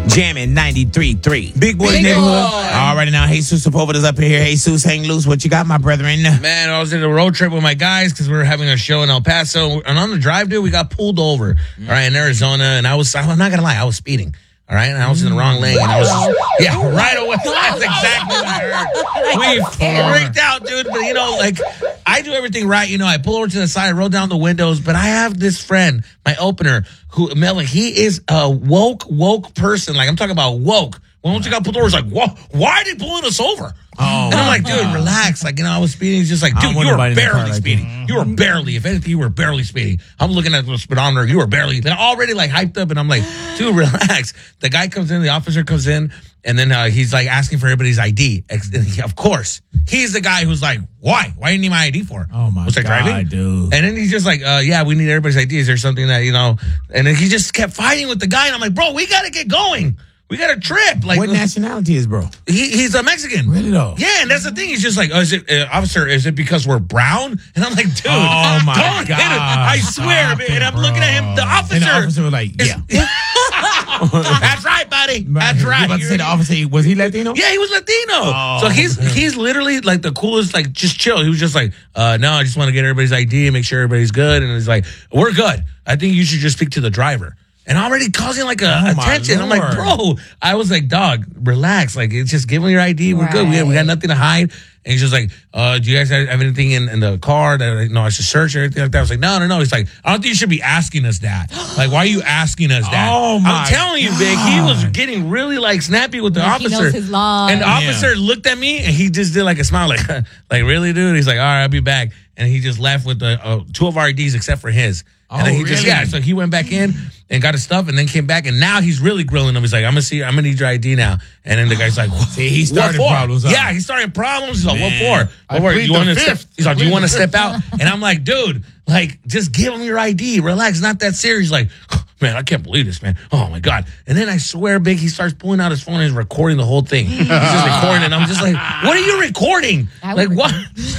Jamming 93.3. Big Boy's Big Neighborhood. Boy. Alrighty now, Jesus Sepulveda's up here. Jesus, hang loose. What you got, my brethren? Man, I was in a road trip with my guys because we were having a show in El Paso. And on the drive, dude, we got pulled over, all right, in Arizona. And I'm not going to lie, I was speeding. All right, and I was in the wrong lane, and I was right away. That's exactly what I heard. We freaked out, dude. But like I do everything right. I pull over to the side, roll down the windows. But I have this friend, my opener, who Melvin. He is a woke person. Like I'm talking about woke. Once you got pulled over, it's like, whoa, why are they pulling us over? Oh, and I'm like, dude, relax. Like, I was speeding. He's just like, dude, you were barely speeding. You were barely, if anything, you were barely speeding. I'm looking at the speedometer. You were barely. They're already like hyped up. And I'm like, dude, relax. The guy comes in, the officer comes in, and then he's like asking for everybody's ID. Of course. He's the guy who's like, why? Why do you need my ID for? Oh, my God, driving? dude. And then he's just like, yeah, we need everybody's ID. Is there something that, And then he just kept fighting with the guy. And I'm like, bro, we got to get going. We got a trip. Like, what nationality is bro? He's a Mexican. Really though? Yeah, and that's the thing. He's just like, is it, officer, is it because we're brown? And I'm like, dude, oh my don't God. hit him. I swear, man. And I'm looking at him, the officer. And the officer was like, yeah. That's right, buddy. That's right. You about to say the officer, was he Latino? Yeah, he was Latino. Oh. So he's literally like the coolest, like just chill. He was just like, no, I just want to get everybody's ID and make sure everybody's good. And he's like, we're good. I think you should just speak to the driver. And already causing like attention. I'm like, bro, I was like, dog, relax. Like, it's just give me your ID. We're good. We got nothing to hide. And he's just like, do you guys have anything in the car that I should search or anything like that? I was like, no. He's like, I don't think you should be asking us that. Like, why are you asking us that? Oh my I'm telling you, Big, he was getting really like snappy with the officer. He knows his law. And the officer looked at me and he just did like a smile, like, like really, dude? He's like, all right, I'll be back. And he just left with the two of our IDs except for his. And then he really? So he went back in and got his stuff and then came back and now he's really grilling him. He's like, I'm gonna need your ID now. And then the guy's like, see, he started problems. Yeah, he's starting problems. He's like, what for? He's like, do you want to step out? And I'm like, dude, like, just give him your ID. Relax, not that serious. Like, man, I can't believe this, man. Oh my God. And then I swear, Big, he starts pulling out his phone and he's recording the whole thing. He's just recording and I'm just like, what are you recording? Like, what?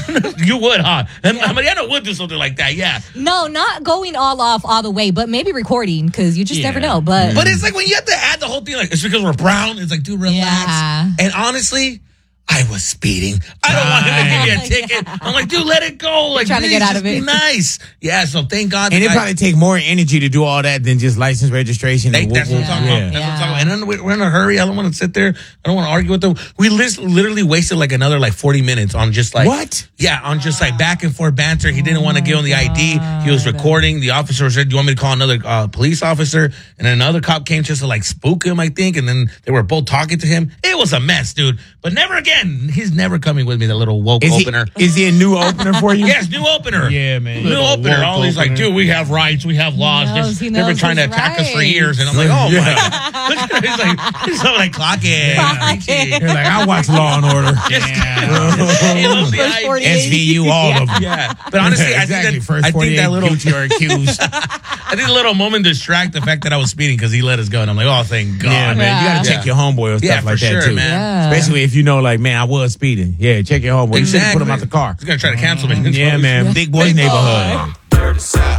You would, huh? And I mean, I would do something like that, yeah. No, not going all the way, but maybe recording because you just never know. But it's like when you have to add the whole thing, like, it's because we're brown. It's like, dude, relax. Yeah. And honestly, I was speeding. I don't want him to give me a ticket. I'm like, dude, let it go. Like, trying to get out of it. Be nice. Yeah, so thank God. And it probably take more energy to do all that than just license registration. That's what I'm talking about. That's what I'm talking about. And then we're in a hurry. I don't want to sit there. I don't want to argue with them. We literally wasted like another like 40 minutes on just like. What? Yeah, on just like back and forth banter. He didn't want to give him the ID. He was recording. The officer said, do you want me to call another police officer? And then another cop came just to like spook him, I think. And then they were both talking to him. It was a mess, dude. But never again. He's never coming with me, the little woke opener. Is he a new opener for you? Yes, new opener. Yeah, man. New opener. All these like, dude, we have rights, we have laws. They've been trying to attack us for years. And I'm like, oh my God. He's like, clock it. You're like, I watch Law and Order. SVU, all of them. Yeah. But honestly, I think that little guilty or accused. I think a little moment distract the fact that I was speeding because he let us go. And I'm like, oh, thank God. Yeah, man. You got to check your homeboy or stuff like that, too. Man. Yeah. Especially if you know, like, man, I was speeding. Yeah, check your homeboy. You should put him out the car. He's going to try to cancel me. Yeah, man. Big Boy's Neighborhood.